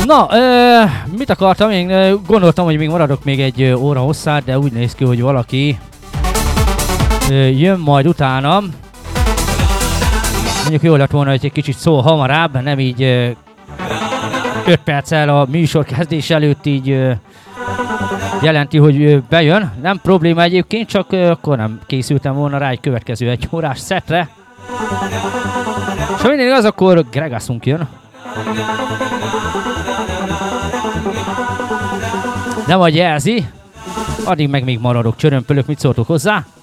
Na, mit akartam? Én gondoltam, hogy még maradok még egy óra hosszát, de úgy néz ki, hogy valaki jön majd utánam. Mondjuk jó lett volna, hogy egy kicsit szól hamarabb, nem így 5 perccel a műsor kezdés előtt így jelenti, hogy bejön. Nem probléma egyébként, csak akkor nem készültem volna rá egy következő 1 órás szetre. És ha minden igaz, akkor Gregasunk jön. De majd jelzi. Addig meg még maradok, csörömpölök, mit szóltok hozzá?